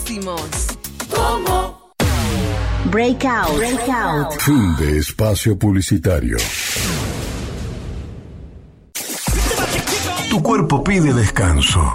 decimos. ¿Cómo? Breakout. Fin de espacio publicitario. Tu cuerpo pide descanso.